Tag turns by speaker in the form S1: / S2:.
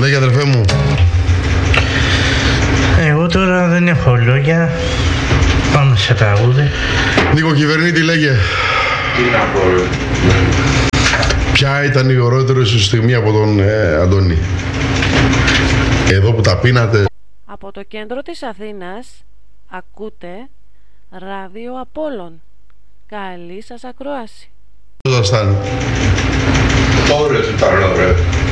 S1: Λέγε αδερφέ μου.
S2: Εγώ τώρα δεν έχω λόγια. Πάμε σε τραγούδι.
S1: Νίκο Κυβερνήτη, λέγε.
S3: Τι να πω, ρε.
S1: Ποια ήταν η ωραιότερη σου στιγμή από τον Αντώνη? Εδώ που τα πίνατε.
S4: Από το κέντρο της Αθήνας ακούτε Ράδιο Απόλλων. Καλή σας ακρόαση.
S1: Πώς ήσασταν?
S3: Ωρες ήταν, ρε.